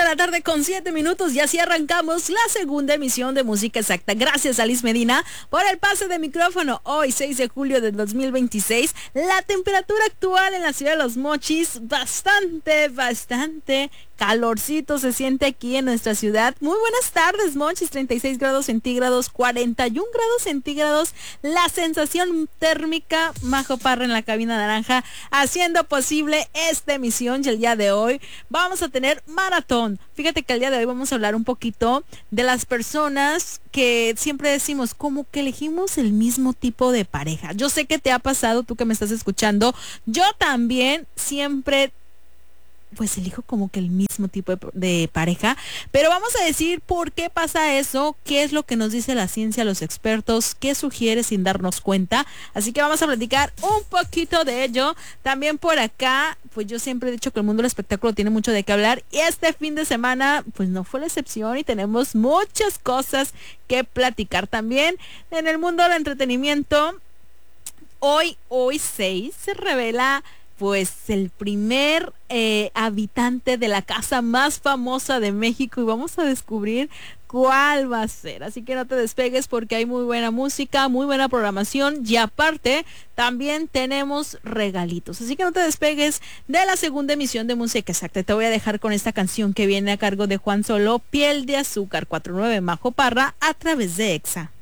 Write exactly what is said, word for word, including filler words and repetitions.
de la tarde con siete minutos y así arrancamos la segunda emisión de Música Exacta. Gracias a Liz Medina por el pase de micrófono. Hoy, seis de julio del dos mil veintiséis, la temperatura actual en la ciudad de Los Mochis, bastante, bastante calorcito se siente aquí en nuestra ciudad. Muy buenas tardes, Mochis, treinta y seis grados centígrados, cuarenta y un grados centígrados. La sensación térmica, Majo Parra en la cabina naranja, haciendo posible esta emisión. Y el día de hoy vamos a tener maratón. Fíjate que el día de hoy vamos a hablar un poquito de las personas que siempre decimos, como que elegimos el mismo tipo de pareja. Yo sé que te ha pasado, tú que me estás escuchando. Yo también siempre pues elijo como que el mismo tipo de, de pareja, pero vamos a decir por qué pasa eso, qué es lo que nos dice la ciencia, los expertos, qué sugiere sin darnos cuenta. Así que vamos a platicar un poquito de ello. También por acá, pues yo siempre he dicho que el mundo del espectáculo tiene mucho de qué hablar y este fin de semana pues no fue la excepción y tenemos muchas cosas que platicar. También en el mundo del entretenimiento, hoy, hoy seis, se revela pues el primer eh, habitante de la casa más famosa de México y vamos a descubrir cuál va a ser. Así que no te despegues porque hay muy buena música, muy buena programación y aparte también tenemos regalitos. Así que no te despegues de la segunda emisión de Música Exacta. Te voy a dejar con esta canción que viene a cargo de Juan Solo, Piel de Azúcar, cuatro nueve Majo Parra, a través de Exa.